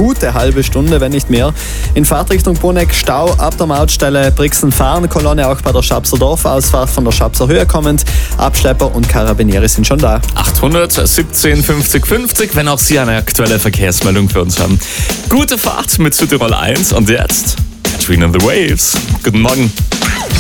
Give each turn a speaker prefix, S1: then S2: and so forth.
S1: gute halbe Stunde, wenn nicht mehr. In Fahrtrichtung Bruneck Stau ab der Mautstelle Brixen-Fahren, Kolonne auch bei der Schabser Dorfausfahrt von der Schabser Höhe kommend. Abschlepper und Karabiniere sind schon da.
S2: 800 17 50 50, wenn auch Sie eine aktuelle Verkehrsmeldung für uns haben. Gute Fahrt mit Südtirol 1 und jetzt Katrina and the Waves. Guten Morgen.